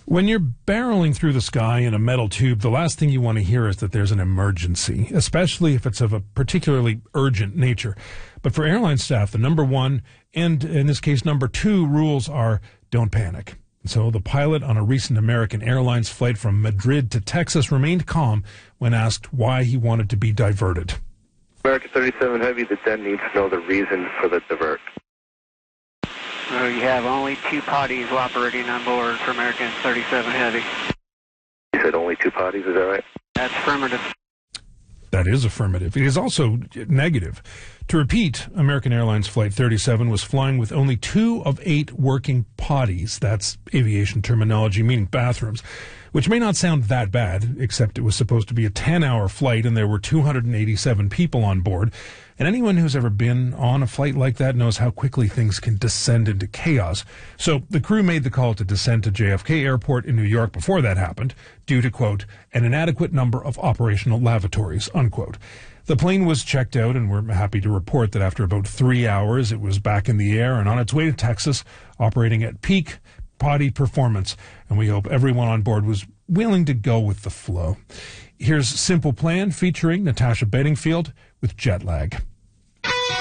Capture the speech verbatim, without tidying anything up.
When you're barreling through the sky in a metal tube, the last thing you want to hear is that there's an emergency, especially if it's of a particularly urgent nature. But for airline staff, the number one, and in this case number two, rules are don't panic. So the pilot on a recent American Airlines flight from Madrid to Texas remained calm when asked why he wanted to be diverted. American thirty-seven Heavy, the then needs to know the reason for the divert. Uh, you have only two potties operating on board for American thirty-seven Heavy. You said only two potties, is that right? That's affirmative. That is affirmative. It is also negative. To repeat, American Airlines Flight thirty-seven was flying with only two of eight working potties. That's aviation terminology, meaning bathrooms, which may not sound that bad, except it was supposed to be a ten-hour flight and there were two hundred eighty-seven people on board. And anyone who's ever been on a flight like that knows how quickly things can descend into chaos. So the crew made the call to descend to J F K Airport in New York before that happened, due to, quote, an inadequate number of operational lavatories, unquote. The plane was checked out, and we're happy to report that after about three hours, it was back in the air and on its way to Texas, operating at peak potty performance. And we hope everyone on board was willing to go with the flow. Here's Simple Plan featuring Natasha Bedingfield with Jet Lag.